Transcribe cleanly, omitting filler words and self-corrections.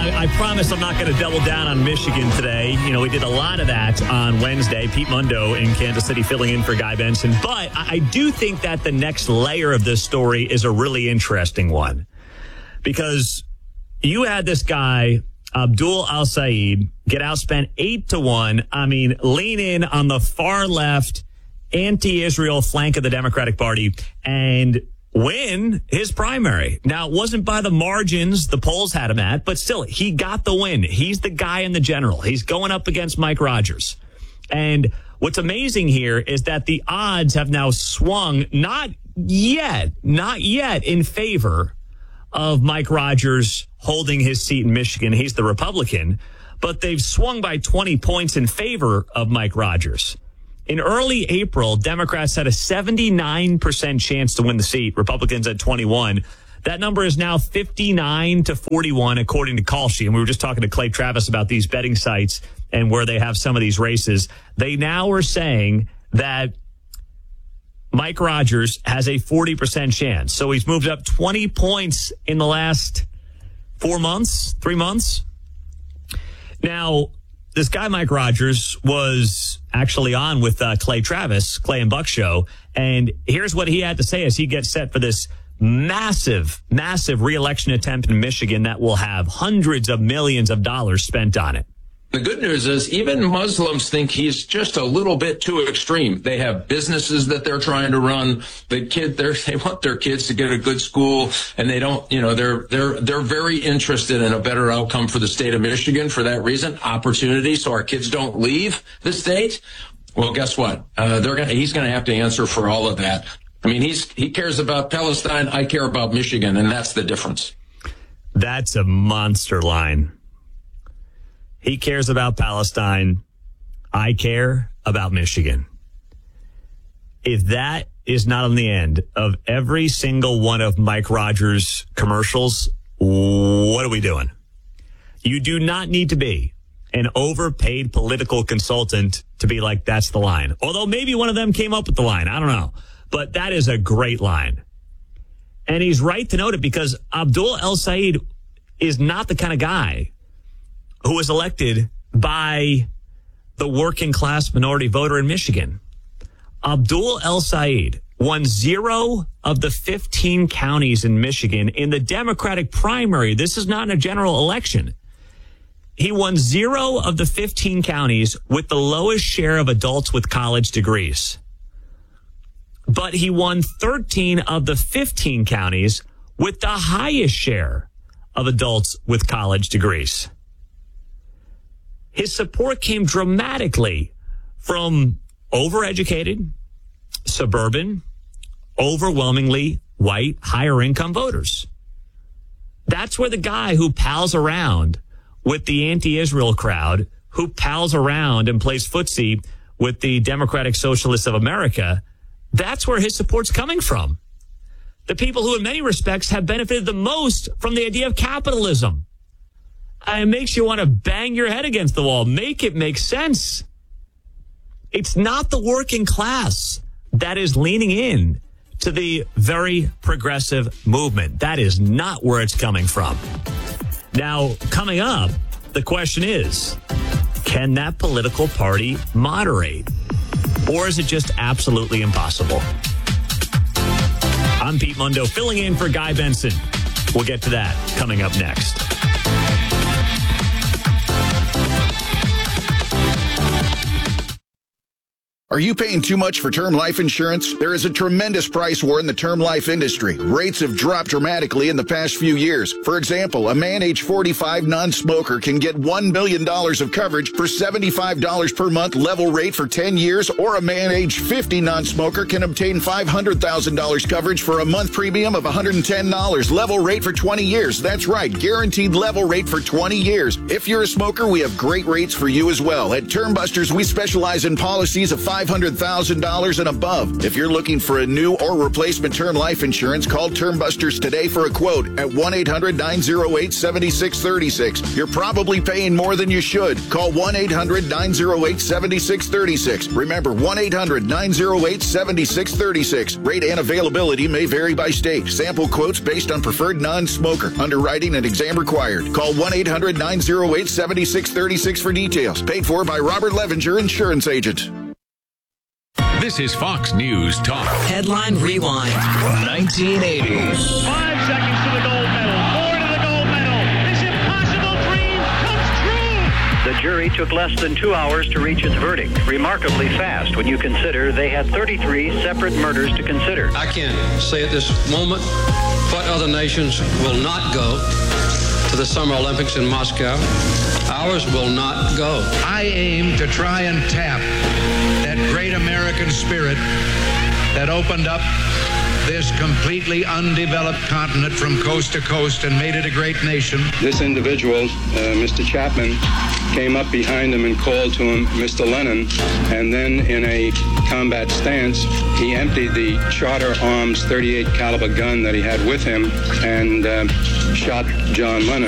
I promise I'm not going to double down on Michigan today. You know, we did a lot of that on Wednesday. Pete Mundo in Kansas City filling in for Guy Benson. But I do think that the next layer of this story is a really interesting one. Because you had this guy, Abdul El-Sayed, get outspent 8-1. I mean, lean in on the far left, anti-Israel flank of the Democratic Party and win his primary. Now, it wasn't by the margins the polls had him at, but still, he got the win. He's the guy in the general. He's going up against Mike Rogers. And what's amazing here is that the odds have now swung, not yet in favor of Mike Rogers holding his seat in Michigan. He's the Republican, but they've swung by 20 points in favor of Mike Rogers. In early April, Democrats had a 79% chance to win the seat. Republicans at 21. That number is now 59-41, according to Call Sheet. And we were just talking to Clay Travis about these betting sites and where they have some of these races. They now are saying that Mike Rogers has a 40% chance. So he's moved up 20 points in the last 3 months. Now, this guy, Mike Rogers, was actually on with Clay Travis, Clay and Buck Show. And here's what he had to say as he gets set for this massive re-election attempt in Michigan that will have hundreds of millions of dollars spent on it. The good news is even Muslims think he's just a little bit too extreme. They have businesses that they're trying to run. They want their kids to get a good school, and they don't, they're very interested in a better outcome for the state of Michigan for that reason, opportunity, so our kids don't leave the state. Well, guess what? He's going to have to answer for all of that. I mean, he cares about Palestine. I care about Michigan, and that's the difference. That's a monster line. He cares about Palestine. I care about Michigan. If that is not on the end of every single one of Mike Rogers' commercials, what are we doing? You do not need to be an overpaid political consultant to be like, that's the line. Although maybe one of them came up with the line. I don't know. But that is a great line. And he's right to note it because Abdul El-Sayed is not the kind of guy who was elected by the working class minority voter in Michigan. Abdul El-Sayed won 0 of the 15 counties in Michigan in the Democratic primary. This is not in a general election. He won 0 of the 15 counties with the lowest share of adults with college degrees. But he won 13 of the 15 counties with the highest share of adults with college degrees. His support came dramatically from overeducated, suburban, overwhelmingly white, higher income voters. That's where the guy who pals around with the anti-Israel crowd, who pals around and plays footsie with the Democratic Socialists of America, that's where his support's coming from. The people who in many respects have benefited the most from the idea of capitalism. It makes you want to bang your head against the wall. Make it make sense. It's not the working class that is leaning in to the very progressive movement. That is not where it's coming from. Now, coming up, the question is, can that political party moderate? Or is it just absolutely impossible? I'm Pete Mundo, filling in for Guy Benson. We'll get to that coming up next. Are you paying too much for term life insurance? There is a tremendous price war in the term life industry. Rates have dropped dramatically in the past few years. For example, a man age 45 non-smoker can get $1 billion of coverage for $75 per month level rate for 10 years, or a man age 50 non-smoker can obtain $500,000 coverage for a month premium of $110 level rate for 20 years. That's right, guaranteed level rate for 20 years. If you're a smoker, we have great rates for you as well. At Term Busters, we specialize in policies of 5 $500,000 and above. If you're looking for a new or replacement term life insurance, call Term Busters today for a quote at 1-800-908-7636. You're probably paying more than you should. Call 1-800-908-7636. Remember, 1-800-908-7636. Rate and availability may vary by state. Sample quotes based on preferred non-smoker. Underwriting and exam required. Call 1-800-908-7636 for details. Paid for by Robert Levenger, insurance agent. This is Fox News Talk. Headline Rewind. 1980s. 5 seconds to the gold medal. 4 to the gold medal. This impossible dream comes true. The jury took less than 2 hours to reach its verdict. Remarkably fast when you consider they had 33 separate murders to consider. I can't say at this moment what other nations will not go to the Summer Olympics in Moscow. Ours will not go. I aim to try and tap that great American spirit that opened up this completely undeveloped continent from coast to coast and made it a great nation. This individual, Mr. Chapman, came up behind him and called to him, Mr. Lennon, and then in a combat stance, he emptied the Charter Arms .38 caliber gun that he had with him and shot John Lennon.